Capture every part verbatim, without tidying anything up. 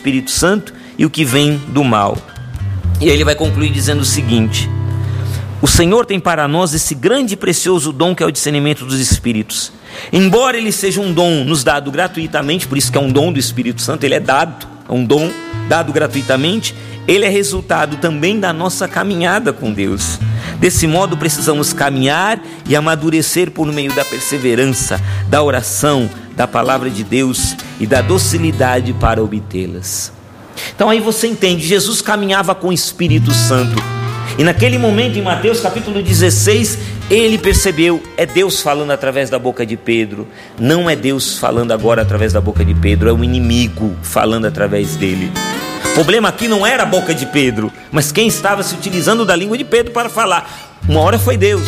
Espírito Santo e o que vem do mal. E aí ele vai concluir dizendo o seguinte: o Senhor tem para nós esse grande e precioso dom que é o discernimento dos Espíritos. Embora ele seja um dom nos dado gratuitamente, por isso que é um dom do Espírito Santo, ele é dado, é um dom dado gratuitamente, ele é resultado também da nossa caminhada com Deus. Desse modo precisamos caminhar e amadurecer por meio da perseverança, da oração, da palavra de Deus e da docilidade para obtê-las. Então aí você entende, Jesus caminhava com o Espírito Santo, e naquele momento em Mateus capítulo dezesseis, ele percebeu, é Deus falando através da boca de Pedro. Não é Deus falando agora através da boca de Pedro, é o inimigo falando através dele. O problema aqui não era a boca de Pedro, mas quem estava se utilizando da língua de Pedro para falar. Uma hora foi Deus: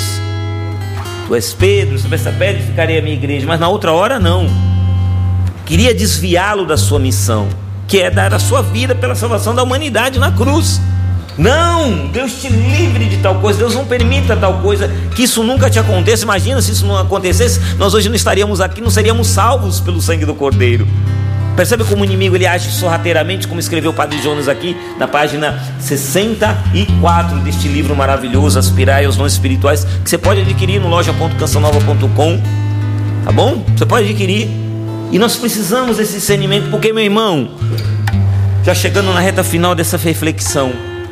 tu és Pedro, sobre essa pedra ficarei a minha igreja. Mas na outra hora não, queria desviá-lo da sua missão, que é dar a sua vida pela salvação da humanidade na cruz. Não, Deus te livre de tal coisa, Deus não permita tal coisa, que isso nunca te aconteça. Imagina se isso não acontecesse, nós hoje não estaríamos aqui, não seríamos salvos pelo sangue do Cordeiro. Percebe como o inimigo ele age sorrateiramente, como escreveu o Padre Jonas aqui na página sessenta e quatro deste livro maravilhoso, Aspirai aos Dons Espirituais, que você pode adquirir no loja ponto canção nova ponto com, tá bom? Você pode adquirir. E nós precisamos desse discernimento, porque, meu irmão, já chegando na reta final dessa reflexão,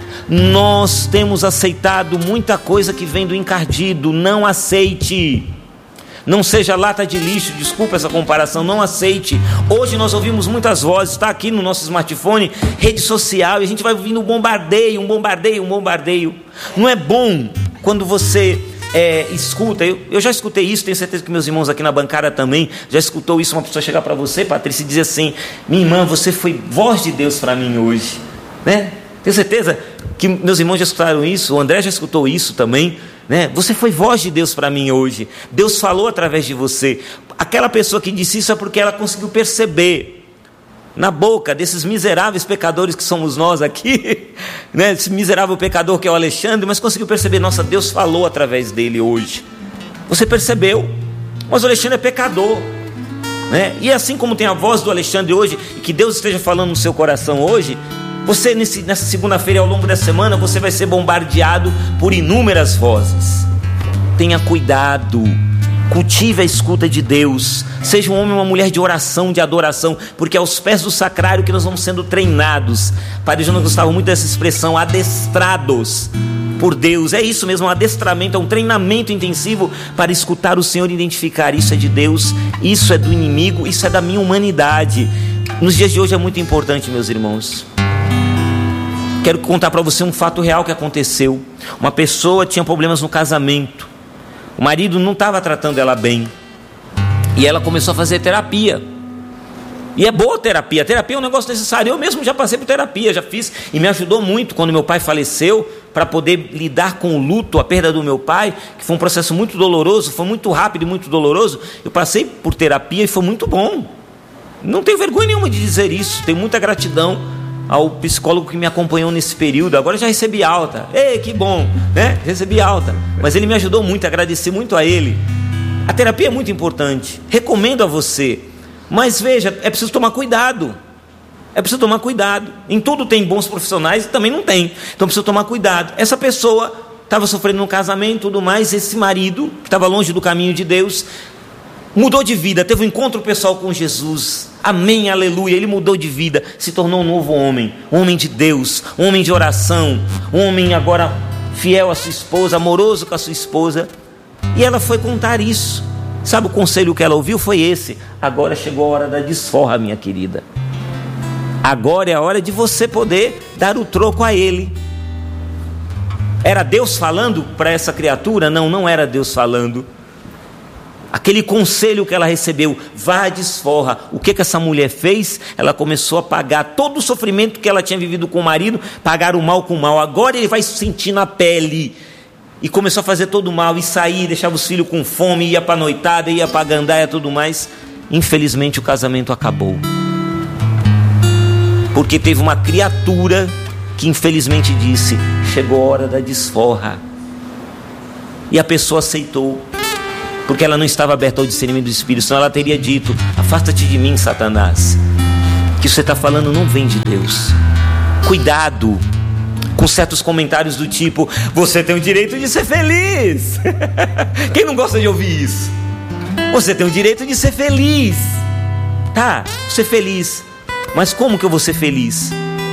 nós temos aceitado muita coisa que vem do encardido. Não aceite. Não seja lata de lixo, desculpa essa comparação, não aceite. Hoje nós ouvimos muitas vozes, está aqui no nosso smartphone, rede social, e a gente vai ouvindo um bombardeio, um bombardeio, um bombardeio. Não é bom quando você é, escuta, eu, eu já escutei isso, tenho certeza que meus irmãos aqui na bancada também já escutou isso, uma pessoa chegar para você, Patrícia, e dizer assim: minha irmã, você foi voz de Deus para mim hoje, né? Tenho certeza que meus irmãos já escutaram isso, o André já escutou isso também, né? Você foi voz de Deus para mim hoje, Deus falou através de você. Aquela pessoa que disse isso é porque ela conseguiu perceber na boca desses miseráveis pecadores que somos nós aqui, né? Esse miserável pecador que é o Alexandre, mas conseguiu perceber: nossa, Deus falou através dele hoje. Você percebeu, mas o Alexandre é pecador, né? E assim como tem a voz do Alexandre hoje, e que Deus esteja falando no seu coração hoje, você nesse, nessa segunda-feira e ao longo da semana, você vai ser bombardeado por inúmeras vozes. Tenha cuidado, cultive a escuta de Deus, seja um homem ou uma mulher de oração, de adoração, porque é aos pés do sacrário que nós vamos sendo treinados. Padre Jonas gostava muito dessa expressão, adestrados por Deus. É isso mesmo, um adestramento, é um treinamento intensivo para escutar o Senhor e identificar: isso é de Deus, isso é do inimigo, isso é da minha humanidade. Nos dias de hoje é muito importante, meus irmãos. Quero contar para você um fato real que aconteceu. Uma pessoa tinha problemas no casamento, o marido não estava tratando ela bem, e ela começou a fazer terapia. E é boa a terapia, a terapia é um negócio necessário. Eu mesmo já passei por terapia, já fiz, e me ajudou muito quando meu pai faleceu, para poder lidar com o luto, a perda do meu pai, que foi um processo muito doloroso, foi muito rápido e muito doloroso. Eu passei por terapia e foi muito bom. Não tenho vergonha nenhuma de dizer isso, tenho muita gratidão ao psicólogo que me acompanhou nesse período. Agora já recebi alta, ei, que bom, né? Recebi alta, mas ele me ajudou muito, agradeci muito a ele. A terapia é muito importante, recomendo a você, mas veja, é preciso tomar cuidado, é preciso tomar cuidado. Em tudo tem bons profissionais e também não tem, então precisa tomar cuidado. Essa pessoa estava sofrendo no casamento e tudo mais, esse marido, que estava longe do caminho de Deus, mudou de vida, teve um encontro pessoal com Jesus, amém, aleluia, ele mudou de vida, se tornou um novo homem, um homem de Deus, um homem de oração, um homem agora fiel à sua esposa, amoroso com a sua esposa. E ela foi contar isso. Sabe o conselho que ela ouviu? Foi esse: agora chegou a hora da desforra, minha querida, agora é a hora de você poder dar o troco a ele. Era Deus falando para essa criatura? Não, não era Deus falando. Aquele conselho que ela recebeu: vá à desforra. O que que essa mulher fez? Ela começou a pagar todo o sofrimento que ela tinha vivido com o marido, pagar o mal com o mal. Agora ele vai sentir na pele. E começou a fazer todo o mal, e sair, deixava os filhos com fome, ia para a noitada, ia para a gandaia e tudo mais. Infelizmente o casamento acabou, porque teve uma criatura que infelizmente disse: chegou a hora da desforra. E a pessoa aceitou, porque ela não estava aberta ao discernimento do Espírito, senão ela teria dito: afasta-te de mim, Satanás. que você está falando não vem de Deus. Cuidado com certos comentários do tipo: você tem o direito de ser feliz. Quem não gosta de ouvir isso? Você tem o direito de ser feliz. Tá, ser feliz. Mas como que eu vou ser feliz?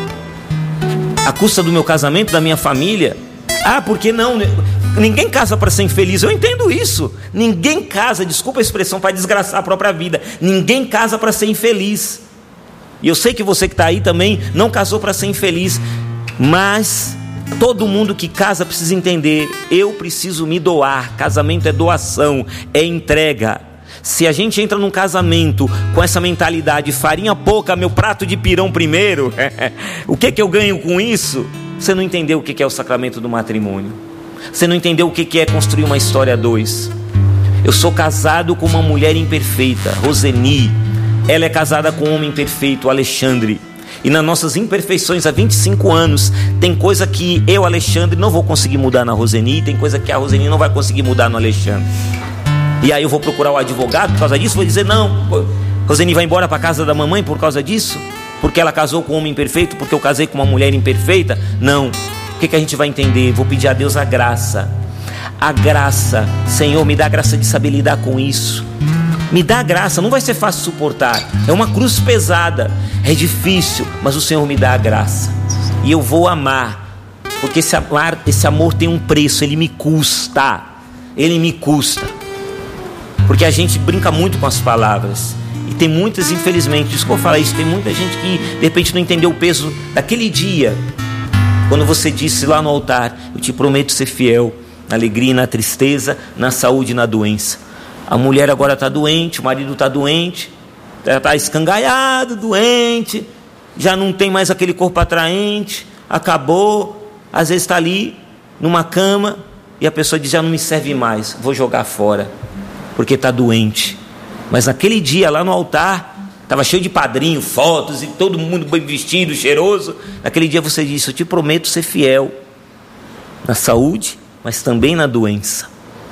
À custa do meu casamento, da minha família? Ah, por que não? Ninguém casa para ser infeliz. Eu entendo isso. Ninguém casa, desculpa a expressão, para desgraçar a própria vida. Ninguém casa para ser infeliz. E eu sei que você que está aí também não casou para ser infeliz. Mas todo mundo que casa precisa entender: eu preciso me doar. Casamento é doação, é entrega. Se a gente entra num casamento com essa mentalidade, farinha pouca, meu prato de pirão primeiro, o que que eu ganho com isso? Você não entendeu o que que é o sacramento do matrimônio. Você não entendeu o que que é construir uma história a dois. Eu sou casado com uma mulher imperfeita, Roseni. Ela é casada com um homem perfeito, Alexandre. E nas nossas imperfeições há vinte e cinco anos, tem coisa que eu, Alexandre, não vou conseguir mudar na Roseni, tem coisa que a Roseni não vai conseguir mudar no Alexandre. E aí eu vou procurar o advogado por causa disso, vou dizer: não, Roseni vai embora para a casa da mamãe por causa disso? Porque ela casou com um homem imperfeito? Porque eu casei com uma mulher imperfeita? Não. O que que a gente vai entender? Vou pedir a Deus a graça. A graça. Senhor, me dá a graça de saber lidar com isso. Me dá a graça. Não vai ser fácil suportar. É uma cruz pesada. É difícil, mas o Senhor me dá a graça. E eu vou amar. Porque esse amar, esse amor tem um preço. Ele me custa. Ele me custa. Porque a gente brinca muito com as palavras. E tem muitas, infelizmente, desculpa falar isso, tem muita gente que de repente não entendeu o peso daquele dia, quando você disse lá no altar: eu te prometo ser fiel na alegria e na tristeza, na saúde e na doença. A mulher agora está doente, o marido está doente, já está escangaiado, doente, já não tem mais aquele corpo atraente, acabou, às vezes está ali numa cama e a pessoa diz: já não me serve mais, vou jogar fora, porque está doente. Mas naquele dia lá no altar, estava cheio de padrinho, fotos e todo mundo bem vestido, cheiroso. Naquele dia você disse: eu te prometo ser fiel na saúde, mas também na doença.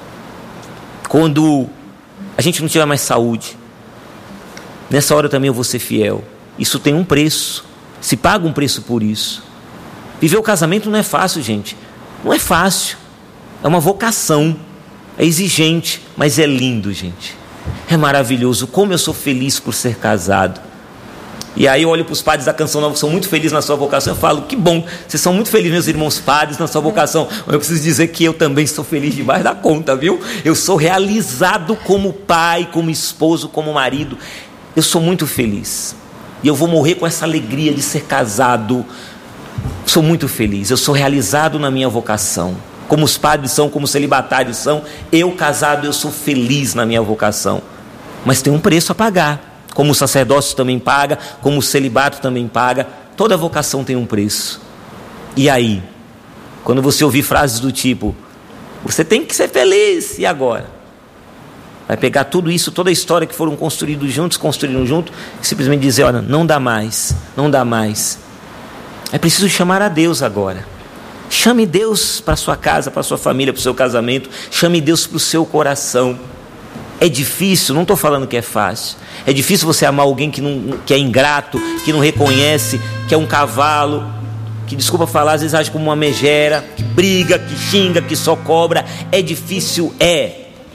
Quando a gente não tiver mais saúde, nessa hora também eu vou ser fiel. Isso tem um preço, se paga um preço por isso. Viver o casamento não é fácil, gente. Não é fácil, é uma vocação, é exigente, mas é lindo, gente. É maravilhoso. Como eu sou feliz por ser casado. E aí eu olho para os padres da Canção Nova, que são muito felizes na sua vocação. Eu falo: que bom, vocês são muito felizes, meus irmãos padres, na sua vocação. Mas eu preciso dizer que eu também sou feliz demais da conta, viu? Eu sou realizado como pai, como esposo, como marido. Eu sou muito feliz. E eu vou morrer com essa alegria de ser casado. Sou muito feliz. Eu sou realizado na minha vocação. Como os padres são, como os celibatários são, eu casado, eu sou feliz na minha vocação. Mas tem um preço a pagar, como o sacerdócio também paga, como o celibato também paga. Toda vocação tem um preço. E aí, quando você ouvir frases do tipo: você tem que ser feliz, e agora? Vai pegar tudo isso, toda a história que foram construídos juntos, construíram junto, e simplesmente dizer: olha, não dá mais, não dá mais. É preciso chamar a Deus agora. Chame Deus para a sua casa, para a sua família, para o seu casamento. Chame Deus para o seu coração. É difícil, não estou falando que é fácil. É difícil você amar alguém que, não, que é ingrato, que não reconhece, que é um cavalo, que, desculpa falar, às vezes age como uma megera, que briga, que xinga, que só cobra. É difícil, é.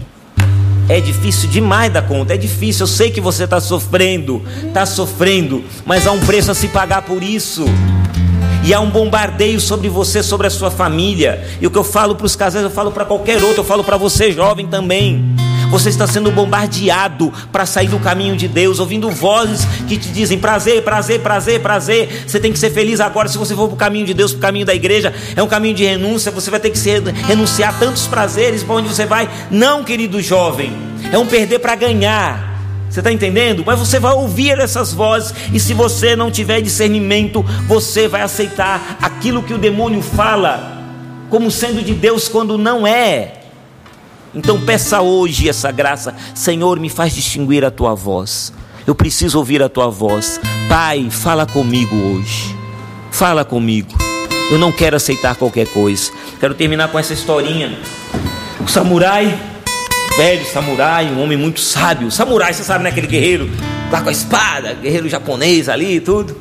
É difícil demais da conta, é difícil. Eu sei que você está sofrendo, está sofrendo, mas há um preço a se pagar por isso. E há um bombardeio sobre você, sobre a sua família. E o que eu falo para os casais, eu falo para qualquer outro, eu falo para você jovem também. Você está sendo bombardeado para sair do caminho de Deus, ouvindo vozes que te dizem: prazer, prazer, prazer, prazer. Você tem que ser feliz agora. Se você for para o caminho de Deus, para o caminho da igreja, é um caminho de renúncia. Você vai ter que se renunciar a tantos prazeres. Para onde você vai? Não, querido jovem, é um perder para ganhar. Você está entendendo? Mas você vai ouvir essas vozes, e se você não tiver discernimento, você vai aceitar aquilo que o demônio fala como sendo de Deus, quando não é. Então peça hoje essa graça: Senhor, me faz distinguir a tua voz. Eu preciso ouvir a tua voz. Pai, fala comigo hoje. Fala comigo. Eu não quero aceitar qualquer coisa. Quero terminar com essa historinha. O samurai, velho samurai, um homem muito sábio. Samurai, você sabe, né? Aquele guerreiro com lá com a espada, guerreiro japonês ali e tudo.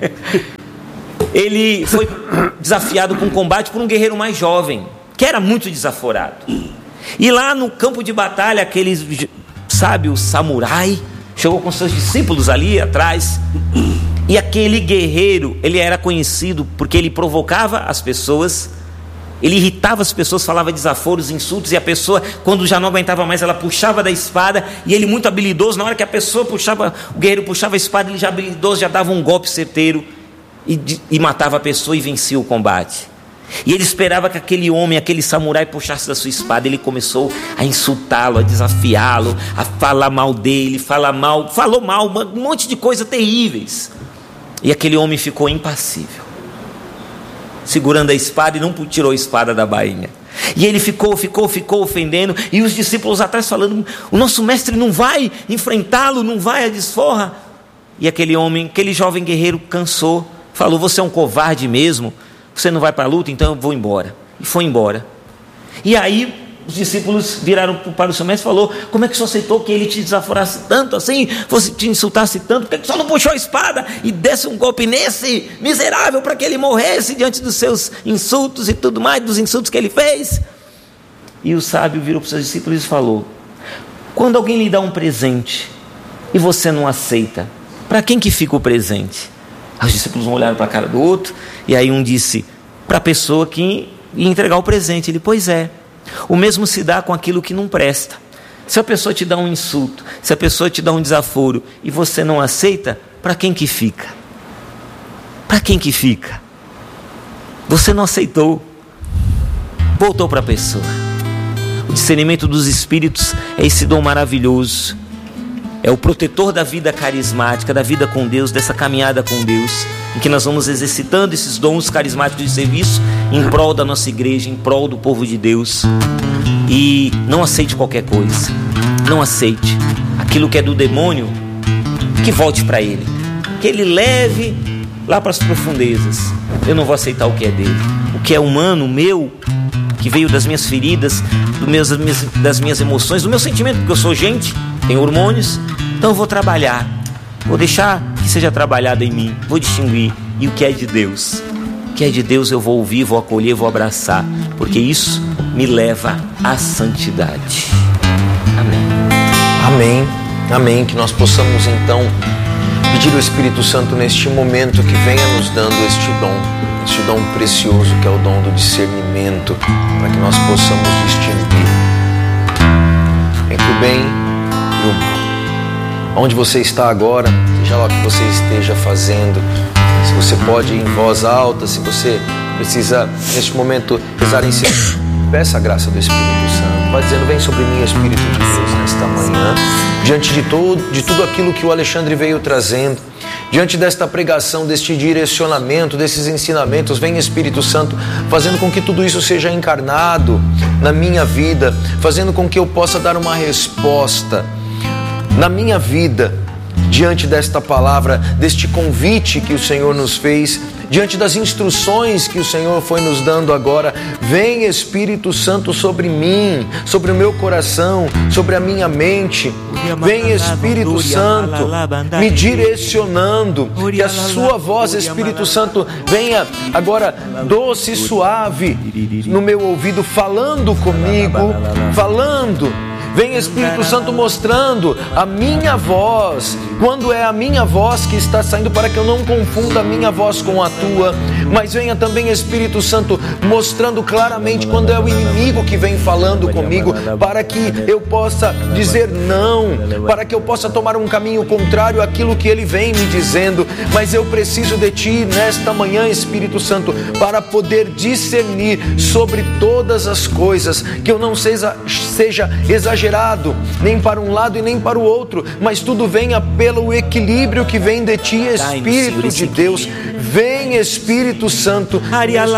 Ele foi desafiado com combate por um guerreiro mais jovem, que era muito desaforado. E lá no campo de batalha, aquele sábio samurai chegou com seus discípulos ali atrás. E aquele guerreiro, ele era conhecido porque ele provocava as pessoas, ele irritava as pessoas, falava desaforos, insultos, e a pessoa, quando já não aguentava mais, ela puxava da espada, e ele muito habilidoso, na hora que a pessoa puxava, o guerreiro puxava a espada, ele já habilidoso, já dava um golpe certeiro, e, e matava a pessoa e vencia o combate. E ele esperava que aquele homem, aquele samurai puxasse da sua espada. Ele começou a insultá-lo, a desafiá-lo, a falar mal dele, falar mal, falou mal, um monte de coisas terríveis. E aquele homem ficou impassível, segurando a espada, e não tirou a espada da bainha. E ele ficou, ficou, ficou ofendendo, e os discípulos atrás falando: o nosso mestre não vai enfrentá-lo, não vai à desforra. E aquele homem, aquele jovem guerreiro cansou, falou: você é um covarde mesmo, você não vai para a luta, então eu vou embora. E foi embora. E aí os discípulos viraram para o seu mestre e falou: como é que o senhor aceitou que ele te desaforasse tanto assim, fosse te insultasse tanto? Por que o senhor não puxou a espada e desse um golpe nesse miserável para que ele morresse diante dos seus insultos e tudo mais, dos insultos que ele fez? E o sábio virou para os seus discípulos e falou: quando alguém lhe dá um presente e você não aceita, para quem que fica o presente? Os discípulos olharam para a cara do outro, e aí um disse: para a pessoa que ia entregar o presente. Ele: pois é, o mesmo se dá com aquilo que não presta. Se a pessoa te dá um insulto, se a pessoa te dá um desaforo, e você não aceita, para quem que fica? Para quem que fica? Você não aceitou, voltou para a pessoa. O discernimento dos espíritos é esse dom maravilhoso. É o protetor da vida carismática, da vida com Deus, dessa caminhada com Deus, em que nós vamos exercitando esses dons carismáticos de serviço em prol da nossa igreja, em prol do povo de Deus. E não aceite qualquer coisa, não aceite aquilo que é do demônio, que volte para ele, que ele leve lá para as profundezas. Eu não vou aceitar o que é dele. O que é humano, meu, que veio das minhas feridas, do meus, das, minhas, das minhas emoções, do meu sentimento, porque eu sou gente, tenho hormônios, então eu vou trabalhar, vou deixar que seja trabalhado em mim, vou distinguir. E o que é de Deus? O que é de Deus eu vou ouvir, vou acolher, vou abraçar, porque isso me leva à santidade. Amém. Amém, amém. Que nós possamos então pedir ao Espírito Santo neste momento que venha nos dando este dom, este dom precioso que é o dom do discernimento, para que nós possamos distinguir entre o bem e o mal. Onde você está agora, seja lá o que você esteja fazendo, se você pode ir em voz alta, se você precisa neste momento rezar em silêncio, peça a graça do Espírito Santo. Vai dizendo: vem sobre mim, Espírito de Deus, nesta manhã, diante de, todo, de tudo aquilo que o Alexandre veio trazendo, diante desta pregação, deste direcionamento, desses ensinamentos. Vem, Espírito Santo, fazendo com que tudo isso seja encarnado na minha vida, fazendo com que eu possa dar uma resposta na minha vida, diante desta palavra, deste convite que o Senhor nos fez, diante das instruções que o Senhor foi nos dando agora. Vem, Espírito Santo, sobre mim, sobre o meu coração, sobre a minha mente. Vem, Espírito Santo, me direcionando, que a sua voz, Espírito Santo, venha agora doce e suave no meu ouvido, falando comigo, falando. Vem, Espírito Santo, mostrando a minha voz, quando é a minha voz que está saindo, para que eu não confunda a minha voz com a tua. Mas venha também, Espírito Santo, mostrando claramente quando é o inimigo que vem falando comigo, para que eu possa dizer não, para que eu possa tomar um caminho contrário àquilo que ele vem me dizendo. Mas eu preciso de ti nesta manhã, Espírito Santo, para poder discernir sobre todas as coisas, que eu não seja, seja exagerado nem para um lado e nem para o outro, mas tudo venha pelo equilíbrio que vem de ti, Espírito de Deus. Vem, Espírito Santo,